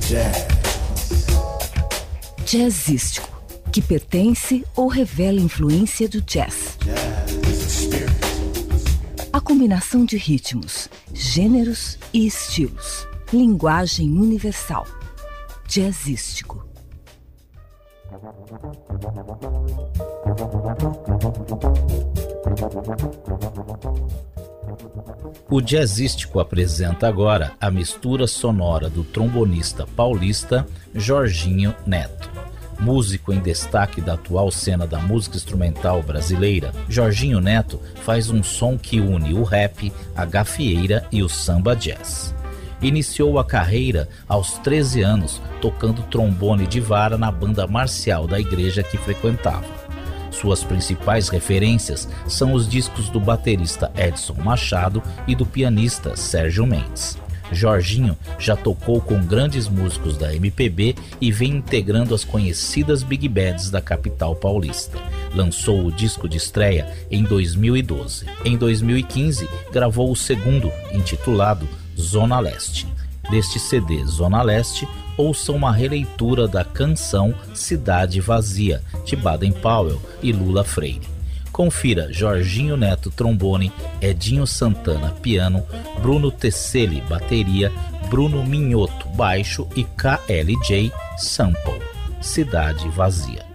Jazzístico, que pertence ou revela influência do jazz. A combinação de ritmos, gêneros e estilos. Linguagem universal. Jazzístico. O Jazzístico apresenta agora a mistura sonora do trombonista paulista Jorginho Neto. Músico em destaque da atual cena da música instrumental brasileira, Jorginho Neto faz um som que une o rap, a gafieira e o samba jazz. Iniciou a carreira aos 13 anos tocando trombone de vara na banda marcial da igreja que frequentava. Suas principais referências são os discos do baterista Edson Machado e do pianista Sérgio Mendes. Jorginho já tocou com grandes músicos da MPB e vem integrando as conhecidas big bands da capital paulista. Lançou o disco de estreia em 2012. Em 2015, gravou o segundo, intitulado Zona Leste. Deste CD Zona Leste, ouça uma releitura da canção Cidade Vazia, de Baden Powell e Lula Freire. Confira Jorginho Neto trombone, Edinho Santana piano, Bruno Tecelli bateria, Bruno Minhoto baixo e KLJ sample. Cidade Vazia.